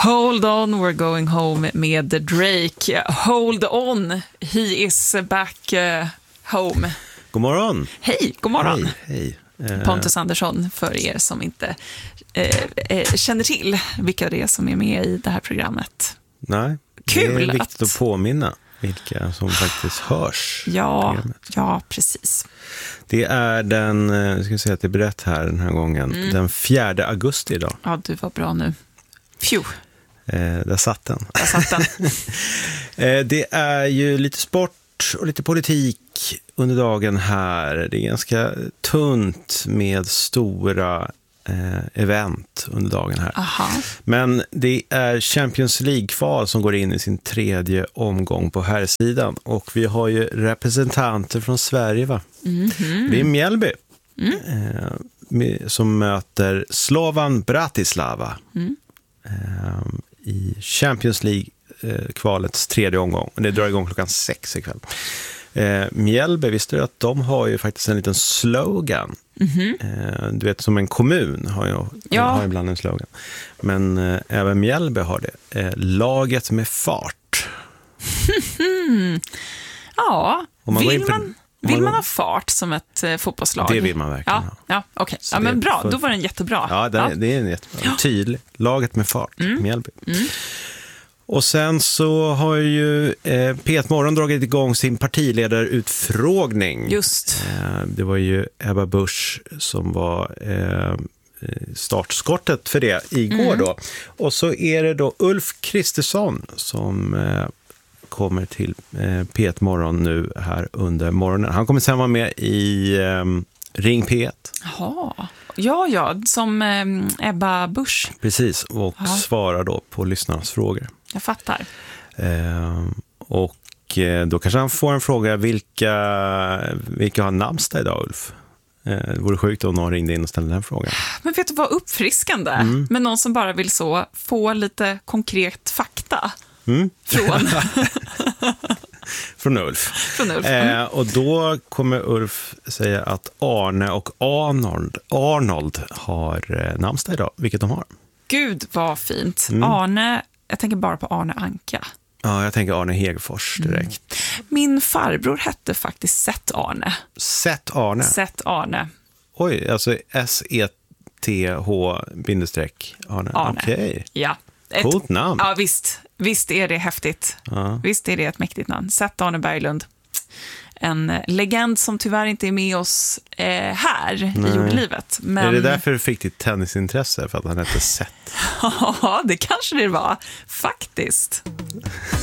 Hold on, we're going home med Drake. Hold on, he is back home. God morgon. Hej, god morgon. Hej. Pontus Andersson, för er som inte känner till vilka det är som är med i det här programmet. Nej, Kul det är viktigt att påminna vilka som faktiskt hörs. Ja, precis. Det är ska säga att det är berätt här den här gången, den 4 augusti idag. Ja, du var bra nu. Phew. Där satt den. Den. Det är ju lite sport och lite politik under dagen här. Det är ganska tunt med stora event under dagen här. Aha. Men det är Champions League-kval som går in i sin 3:e omgång på här sidan. Och vi har ju representanter från Sverige, va? Mm-hmm. Det är Mjällby som möter Slovan Bratislava i Champions League-kvalets 3:e omgång. Det drar igång klockan 6 ikväll. Mjällby, visste du att de har ju faktiskt en liten slogan. Mm-hmm. Du vet, som en kommun har ibland en slogan. Men även Mjällby har det. Laget med fart. Ja, vill man ha fart som ett fotbollslag? Det vill man verkligen ha. Ja, okej. Ja, men bra, då var den jättebra. Ja, det är en jättebra. Tydlig. Laget med fart, Mjällby. Och sen så har ju P1 Morgon dragit igång sin partiledarutfrågning. Just. Det var ju Ebba Busch som var startskottet för det igår då. Och så är det då Ulf Kristersson som kommer till P1 Morgon nu här under morgonen. Han kommer sen vara med i Ring P1. Jaha. Ja, som Ebba Busch. Precis, och svarar då på lyssnarnas frågor. Jag fattar. Och då kanske han får en fråga, vilka har namnsdag idag, Ulf? Det vore sjukt om någon ringde in och ställde den frågan. Men vet du vad uppfriskande? Men någon som bara vill få lite konkret fakta från Ulf. Och då kommer Ulf säga att Arne och Arnold har namnsdag idag, vilket de har. Gud, vad fint. Arne, jag tänker bara på Arne Anka. Ja, jag tänker Arne Hegerfors direkt. Min farbror hette faktiskt Seth Arne. Seth Arne? Seth Arne. Oj, alltså S-E-T-H-Arne. Okej. Ja. Coolt namn. Ja, visst är det häftigt. Ja. Visst är det ett mäktigt namn. Seth Arne Berglund. En legend som tyvärr inte är med oss här i jordlivet. Men... Är det därför du fick ditt tennisintresse? För att han hette Seth? Ja, det kanske det var. Faktiskt.